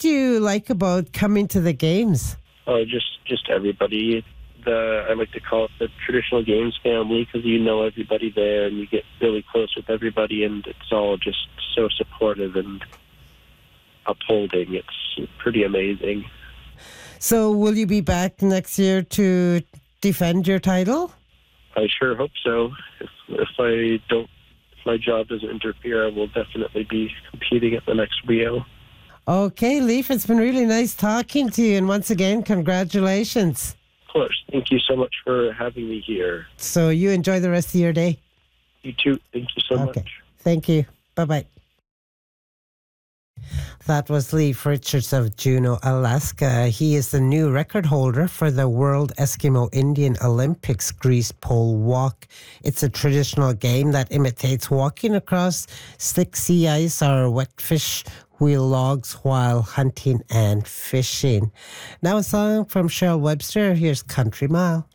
do you like about coming to the games? Oh, just everybody. I like to call it the traditional games family because you know everybody there and you get really close with everybody, and it's all just so supportive and upholding. It's pretty amazing. So will you be back next year to defend your title? I sure hope so. If my job doesn't interfere, I will definitely be competing at the next Rio. Okay, Leif, it's been really nice talking to you, and once again, congratulations. Of course. Thank you so much for having me here. So you enjoy the rest of your day. You too. Thank you so much. Thank you. Bye-bye. That was Leif Richards of Juneau, Alaska. He is the new record holder for the World Eskimo Indian Olympics Grease Pole Walk. It's a traditional game that imitates walking across slick sea ice or wet fish wheel logs while hunting and fishing. Now a song from Cheryl Webster. Here's Country Mile.